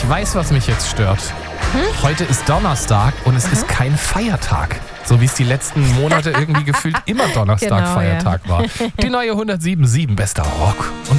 Ich weiß, was mich jetzt stört. Heute ist Donnerstag und es ist kein Feiertag. So wie es die letzten Monate irgendwie gefühlt immer Donnerstag Genau, Feiertag war. Die neue 107.7 bester Rock. Und